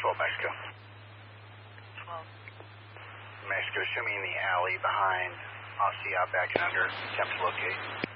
12 Mexico. 12. Mexico, show me in the alley behind Aussie out back and under. Attempt to locate.